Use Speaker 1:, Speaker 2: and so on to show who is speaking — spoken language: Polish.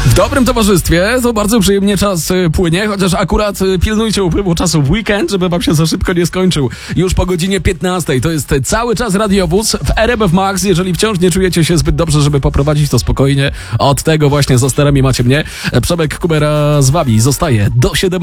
Speaker 1: W dobrym towarzystwie to bardzo przyjemnie czas płynie, chociaż akurat pilnujcie upływu czasu w weekend, żeby wam się za szybko nie skończył. Już po godzinie 15. To jest cały czas radiowóz w RMF Max. Jeżeli wciąż nie czujecie się zbyt dobrze, żeby poprowadzić to spokojnie, od tego właśnie za sterami macie mnie. Przemek Kubera z wami zostaje do 17.